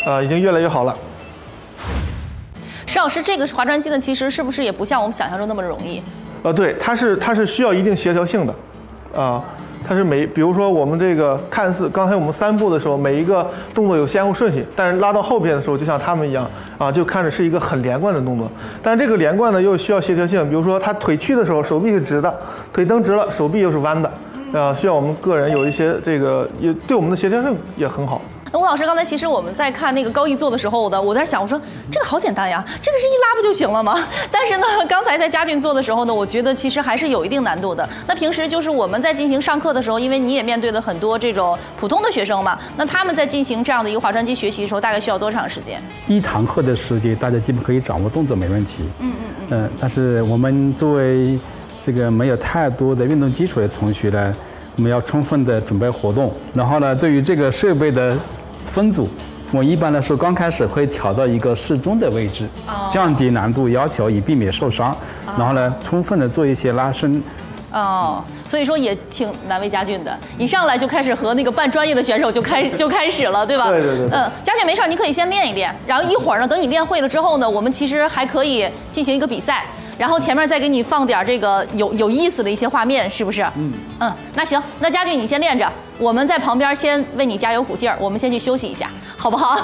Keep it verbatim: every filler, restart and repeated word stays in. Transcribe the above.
呃，已经越来越好了。 石老师，这个划船机呢，其实是不是也不像我们想象中那么容易？ 呃，对，它是它是需要一定协调性的，啊、呃，它是每比如说我们这个看似刚才我们三步的时候，每一个动作有先后顺序，但是拉到后边的时候，就像他们一样啊，就看着是一个很连贯的动作。但是这个连贯呢，又需要协调性，比如说他腿屈的时候，手臂是直的，腿蹬直了，手臂又是弯的，啊，需要我们个人有一些这个也对我们的协调性也很好。 那吴老师，刚才其实我们在看那个高义做的时候的，我在想，我说这个好简单呀，这个是一拉不就行了吗？但是呢，刚才在佳俊做的时候呢，我觉得其实还是有一定难度的。那平时就是我们在进行上课的时候，因为你也面对了很多这种普通的学生嘛，那他们在进行这样的一个划船机学习的时候，大概需要多长时间？ 一堂课的时间，大家基本可以掌握动作没问题。 嗯嗯嗯。 嗯、呃，但是我们作为这个没有太多的运动基础的同学呢，我们要充分的准备活动，然后呢，对于这个设备的分组，我一般来说刚开始会调到一个适中的位置，降低难度要求，以避免受伤。然后呢，充分的做一些拉伸。 哦，所以说也挺难为佳俊的，一上来就开始和那个半专业的选手就开就开始了，对吧？ 对对对。 嗯，佳俊没事，你可以先练一练，然后一会儿呢，等你练会了之后呢，我们其实还可以进行一个比赛。然后前面再给你放点这个有有意思的一些画面，是不是？嗯嗯，那行，那佳俊你先练着，我们在旁边先为你加油鼓劲儿，我们先去休息一下，好不好？